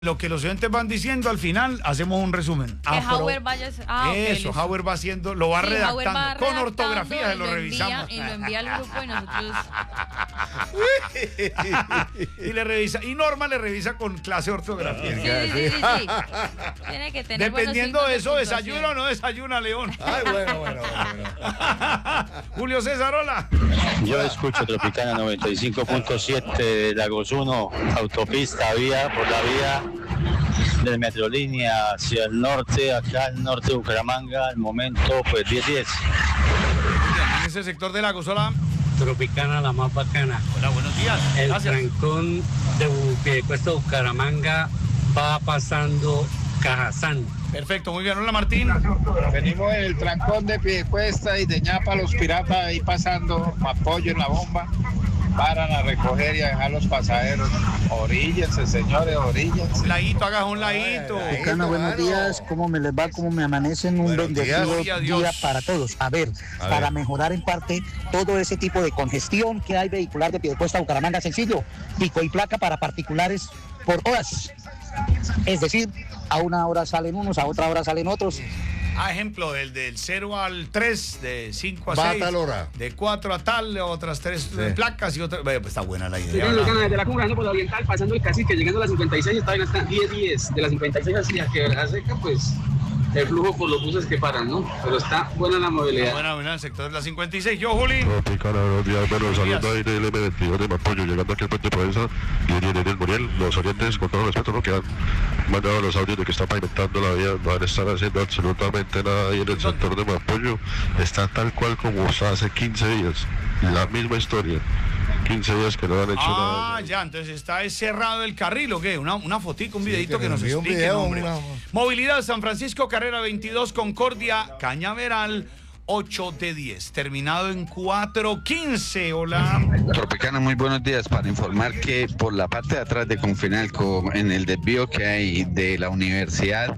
Lo que los oyentes van diciendo al final, hacemos un resumen. Que Howard vaya a... Eso, Howard va haciendo, lo va redactando, con ortografía se lo revisamos. Y lo envía al grupo y nosotros... y le revisa, y Norma le revisa con clase de ortografía. Sí. Tiene que tener dependiendo de eso, ¿desayuna o no desayuna, León? Ay, bueno. Julio César, hola. Yo escucho Tropicana 95.7, Lagos 1, autopista, vía, por la vía de Metrolínea hacia el norte, acá al norte de Bucaramanga, al momento pues 10:10. En ese sector de Lagos, hola. Tropicana, la más bacana. Hola, buenos días. El Gracias. trancón de Piedecuesta Bucaramanga va pasando Cajazán. Perfecto, muy bien. Hola, Martín. Venimos en el trancón de Piedecuesta y de ñapa los piratas ahí pasando apoyo en la bomba. Paran a recoger y a dejar los pasajeros. Oríllense, señores, oríllense. Un ladito, hagas un ladito. Bucana, buenos días, ¿cómo me les va? ¿Cómo me amanecen? Un Buenos días. bendecido día para todos. A ver, para mejorar en parte todo ese tipo de congestión que hay vehicular de Piedecuesta a Bucaramanga, sencillo, pico y placa para particulares por horas. Es decir, a una hora salen unos, a otra hora salen otros. Ejemplo, del 0 al 3, de 5 a Va a 6. tal hora. De 4 a tal, otras 3 placas y otras. Pues está buena la idea. Llegando desde la Cumbre, por la Oriental, pasando el Cacique, llegando a la 56, está bien hasta 10:10. De la 56 hacia Quebrada Seca, pues el flujo por los buses que paran, ¿no? Pero está buena la movilidad. Buena, el sector de la 56. Yo, Juli. Tropicana, buenos días, saludos ahí del M22 de Mapoyo, llegando aquí al puente Provenza y en el Muriel, los orientes, con todo respeto, ¿no? Que han mandado los audios de que está pavimentando la vía, no van a estar haciendo absolutamente nada ahí en el sector de Mapoyo, está tal cual como hace 15 días, la misma historia. 15 días que no han hecho nada. Ya, entonces está cerrado el carril, ¿o qué? Una fotico, un videito que nos envíe un explique, video, hombre. Movilidad San Francisco, carrera 22, Concordia, Cañaveral, 8 de 10. Terminado en 4:15. Hola. Tropicana, muy buenos días. Para informar que por la parte de atrás de Confinalco, en el desvío que hay de la universidad,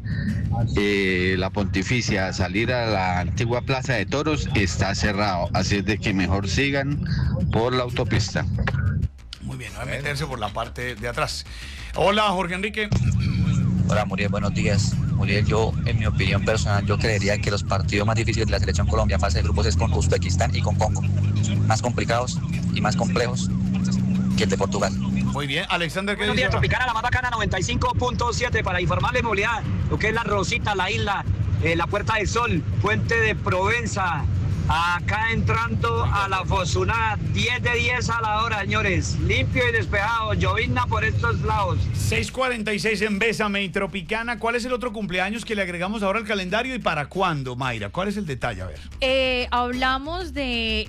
la Pontificia, a salir a la antigua Plaza de Toros, está cerrado. Así es de que mejor sigan por la autopista. Muy bien, no hay que meterse por la parte de atrás. Hola, Jorge Enrique. Hola, Muriel, buenos días. Muriel, yo, en mi opinión personal, yo creería que los partidos más difíciles de la selección Colombia en fase de grupos es con Uzbekistán y con Congo. Más complicados y más complejos que el de Portugal. Muy bien, Alexander, ¿qué Buenos dice? días, Tropicana, la más bacana, 95.7, para informarle movilidad, lo que es la Rosita, la isla, la Puerta del Sol, Puente de Provenza, acá entrando a la Fosuná, 10:10 a la hora, señores, limpio y despejado, llovizna por estos lados. 6:46 en Bésame y Tropicana. ¿Cuál es el otro cumpleaños que le agregamos ahora al calendario y para cuándo, Mayra? ¿Cuál es el detalle? A ver. Hablamos de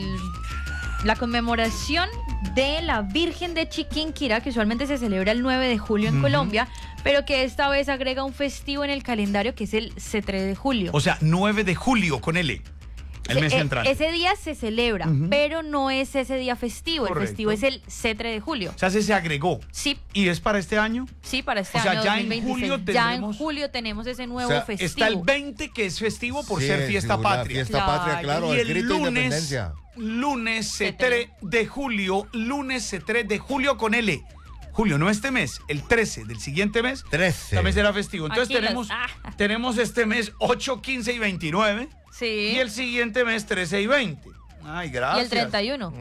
la conmemoración de la Virgen de Chiquinquirá, que usualmente se celebra el 9 de julio en Colombia, pero que esta vez agrega un festivo en el calendario que es el C3 de julio. O sea, 9 de julio con L. El mes central. Ese día se celebra, pero no es ese día festivo. Correcto. El festivo es el C3 de julio. O sea, se agregó. Sí. ¿Y es para este año? Sí, para este o sea, año ya 2026. en julio Ya en tendremos... julio tenemos ese nuevo festivo. Está el 20 que es festivo por ser fiesta sí, patria. Fiesta patria, claro, Y el grito de lunes, independencia. Lunes C3 de julio, lunes C3 de julio con L. Julio, no este mes, el 13 del siguiente mes. 13. También será festivo. Entonces Aquí tenemos este mes 8, 15 y 29. Sí. Y el siguiente mes 13 y 20. Ay, gracias. Y el 31.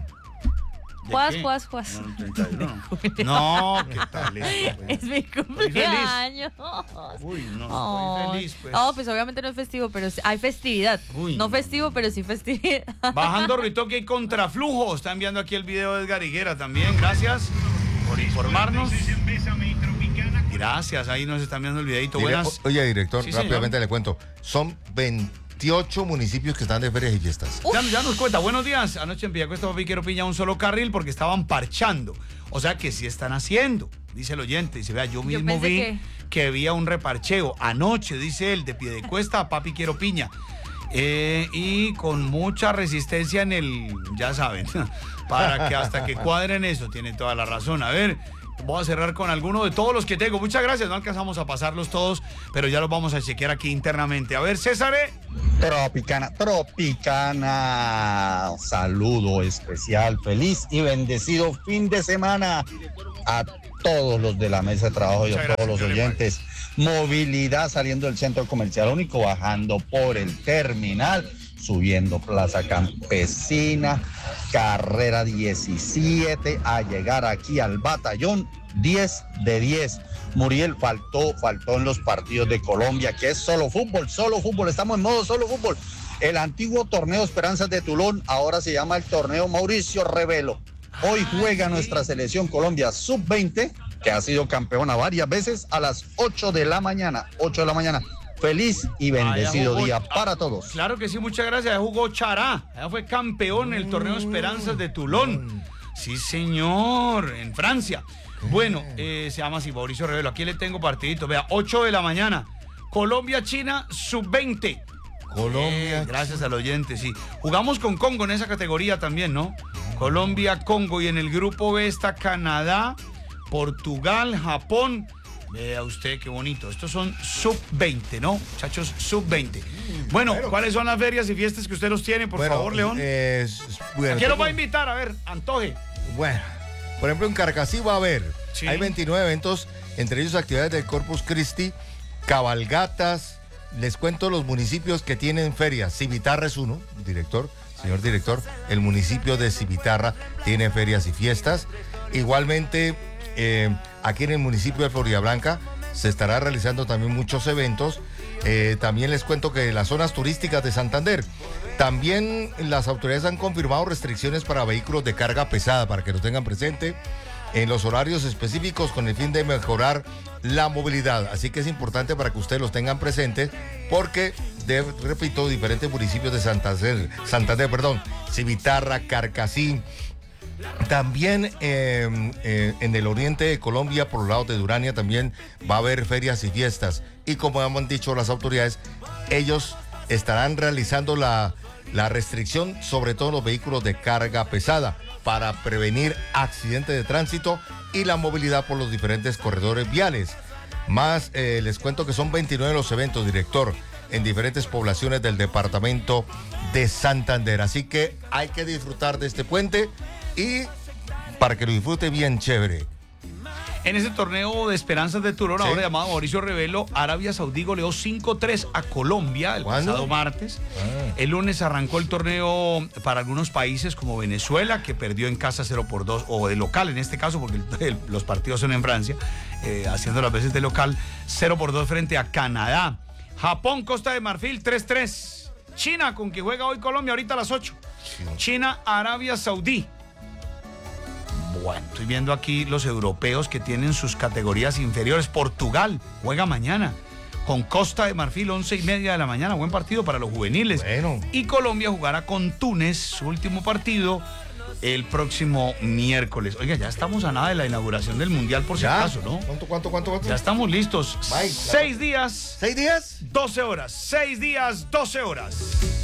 Juas. No, el 31. No, ¿qué tal esto? Es mi cumpleaños. Uy, no, estoy feliz, pues. No, pues obviamente no es festivo, pero hay festividad. No festivo, pero sí festividad. Bajando Ritoque y contraflujo. Está enviando aquí el video de Edgar Higuera también. Gracias por informarnos. Gracias, ahí nos están viendo el videito. Buenas. Oye, director, Sí, rápidamente señor. le cuento. Son 28 municipios que están de ferias y fiestas. Ya nos cuenta, buenos días. Anoche en Villacuesta, papi, quiero pillar un solo carril porque estaban parchando. O sea que sí están haciendo, dice el oyente. Dice, vea, yo mismo vi que había un reparcheo. Anoche, dice él, de Piedecuesta a papi, quiero piña. Y con mucha resistencia en el, ya saben, para que hasta que cuadren eso, tiene toda la razón. A ver, voy a cerrar con alguno de todos los que tengo. Muchas gracias, no alcanzamos a pasarlos todos, pero ya los vamos a chequear aquí internamente. A ver, César. Tropicana. Saludo especial, feliz y bendecido fin de semana a todos los de la mesa de trabajo y a todos los oyentes. Movilidad saliendo del centro comercial único, bajando por el terminal, subiendo Plaza Campesina, carrera 17, a llegar aquí al batallón 10 de 10. Muriel, faltó en los partidos de Colombia, que es solo fútbol, estamos en modo solo fútbol. El antiguo torneo Esperanzas de Tulón ahora se llama el torneo Mauricio Revelo. Hoy juega nuestra selección Colombia Sub-20, que ha sido campeona varias veces, a las 8 de la mañana. Feliz y bendecido día para todos. Claro que sí, muchas gracias. Ya jugó Chará, ya fue campeón en el torneo Esperanzas de Toulon. Sí, señor, en Francia. Bueno, se llama así, Mauricio Revelo. Aquí le tengo partidito. Vea, 8 de la mañana. Colombia-China, sub-20. Colombia. Gracias al oyente, sí. Jugamos con Congo en esa categoría también, ¿no? Colombia-Congo. Y en el grupo B está Canadá, Portugal, Japón. Vea usted qué bonito. Estos son sub-20, ¿no? Muchachos, sub-20. Bueno, ¿cuáles son las ferias y fiestas que usted los tiene, por favor, León? ¿A quién los va a invitar? A ver, antoje. Bueno, por ejemplo, en Carcassí va a haber, hay 29 eventos, entre ellos actividades del Corpus Christi, cabalgatas. Les cuento los municipios que tienen ferias. Civitarra es uno, señor director. El municipio de Civitarra tiene ferias y fiestas. Igualmente, aquí en el municipio de Floridablanca se estará realizando también muchos eventos. También les cuento que las zonas turísticas de Santander, también las autoridades han confirmado restricciones para vehículos de carga pesada, para que lo tengan presente, en los horarios específicos con el fin de mejorar la movilidad. Así que es importante para que ustedes los tengan presentes, porque, repito, diferentes municipios de Santander, Civitarra, Carcassí. También en el oriente de Colombia, por los lados de Durania, también va a haber ferias y fiestas. Y como han dicho las autoridades, ellos estarán realizando la restricción, sobre todo los vehículos de carga pesada, para prevenir accidentes de tránsito y la movilidad por los diferentes corredores viales. Más, les cuento que son 29 los eventos, director, en diferentes poblaciones del departamento de Santander. Así que hay que disfrutar de este puente, y para que lo disfrute bien chévere. En ese torneo de Esperanzas de Toulon, ahora llamado Mauricio Revelo, Arabia Saudí goleó 5-3 a Colombia el pasado martes. El lunes arrancó el torneo para algunos países como Venezuela, que perdió en casa 0-2, o de local en este caso, porque los partidos son en Francia, haciendo las veces de local, 0-2 frente a Canadá. Japón, Costa de Marfil, 3-3. China, con que juega hoy Colombia, ahorita a las 8. China, Arabia Saudí. Bueno, estoy viendo aquí los europeos que tienen sus categorías inferiores. Portugal juega mañana con Costa de Marfil, 11:30 de la mañana. Buen partido para los juveniles. Bueno. Y Colombia jugará con Túnez, su último partido, el próximo miércoles. Oiga, ya estamos a nada de la inauguración del Mundial, por si acaso, ¿no? ¿Cuánto? Ya estamos listos. Bye, 6 días. 6 días. 12 horas. 6 días, 12 horas.